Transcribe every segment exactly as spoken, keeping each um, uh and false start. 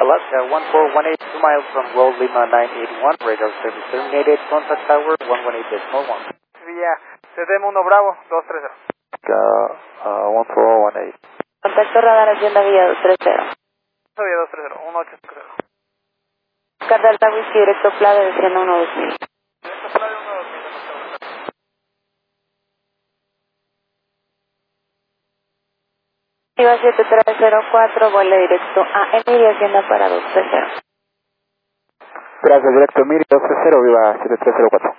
left at one four one eight, two miles from Roll Lima nine eighty-one, radar service terminated, contact tower one one eight decimal one. Vía C D M uno Bravo, dos tres cero. Uh, one four one eight. Contacto radar Hacienda Villa dos tres cero. Vía dos tres cero, uno ocho cinco cero. Oscar Delta Whisky directo Playa desciendo uno dos mil. Directo Playa uno dos mil. Iba siete tres cero cuatro, vuelo directo a Emilia, Hacienda para dos tres cero. Gracias, directo Emilia dos tres cero, viva siete tres cero cuatro.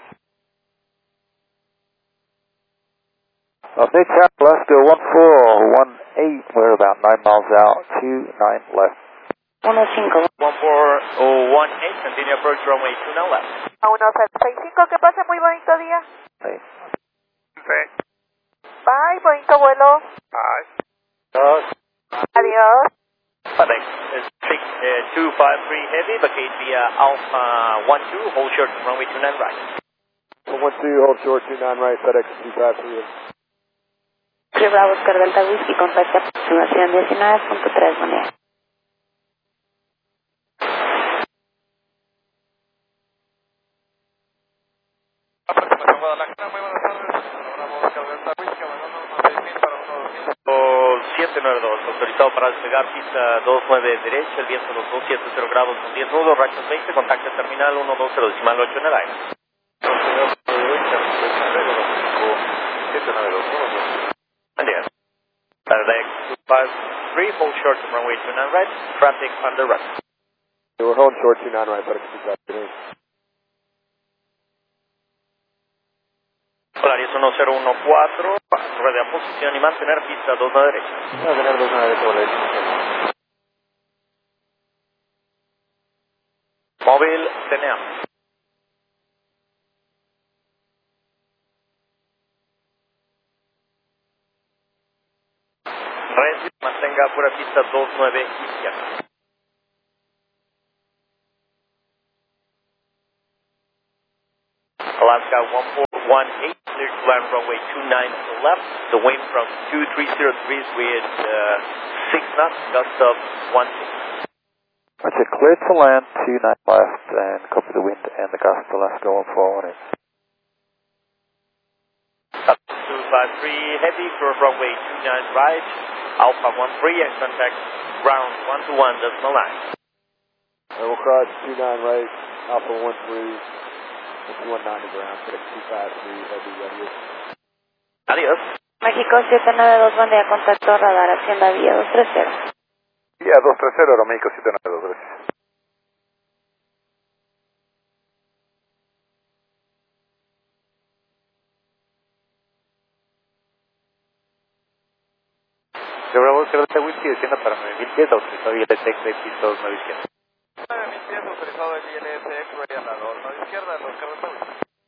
Osney Chap, left to one four one eight, we're about nine miles out, two nine left. uno cinco. one four one eight, continue approach runway two nine left. A uno seis cinco, que pase muy bonito día. Sí. Sí. Bye, bonito vuelo. Bye. Dos. Adiós. Perfect. six two five three heavy, vacate via Alpha one two, hold short runway two nine right. one two, hold short, two nine right, FedEx two five three. Bravo, Oscar Delta Whisky, contacto aproximación diecinueve punto tres, buen día. Aproximación Guadalajara, muy buenas tardes. Bravo, Oscar Delta Whisky, abandonando seis mil para uno dos mil. siete nueve dos, autorizado para despegar pista dos nueve derecha, el viento los dos siete cero grados con diez nudos, rachas veinte, contacto terminal uno dos cero decimal ocho en el aire. siete nueve dos, And yes. FedEx two five three, hold short to runway two nine right, traffic under right. We're holding short two nine right, FedEx two five three. Polaris uno cero uno cuatro, rueda en posición y mantener pista dos nueve derecha. Mantener dos nueve derecha, Polaris. Móvil, T N A. Red, mantenga pura pista dos nueve izquierda. Alaska one four one eight, clear to land runway two nine to the left. The wind from two three zero degrees with uh, six knots, gust of one six. Roger, clear to land two nine left and copy the wind and the gust, Alaska one four one eight. two five three heavy for runway two nine right, Alpha one three and contact ground one two one decimal nine. We'll cross two nine right, Alpha one three, two one nine to ground, FedEx two five three, heavy ready. Adiós. México siete nueve dos, buen día, contacto radar Hacienda Villa dos tres cero. Yeah, dos tres cero, Aeroméxico siete nueve dos, gracias. Bravo, Oscar Delta Whisky, descienda para nueve mil pies, autorizado I L T X de piso nueve izquierda. nueve mil pies autorizado el I L S X-Ray a la dos nueve izquierda, los Oscar Delta Whisky.